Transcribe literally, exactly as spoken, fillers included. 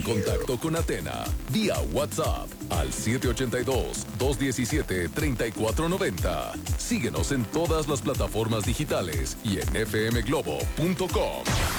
contacto con Atena vía WhatsApp al siete ocho dos, dos uno siete, tres cuatro nueve cero. Síguenos en todas las plataformas digitales y en f m globo punto com.